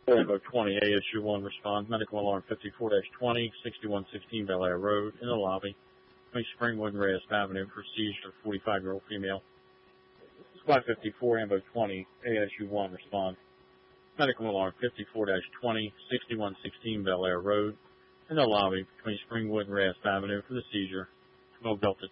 Bravo 20, ASU 1 respond. Medical alarm 54-20, 6116 Bel Air Road in the lobby between Springwood and Reyes Avenue for seizure of 45-year-old female. Squad 54, Ambo 20, ASU 1 respond. Medical alarm 54-20, 6116 Bel Air Road in the lobby between Springwood and Reyes Avenue for the seizure of Delta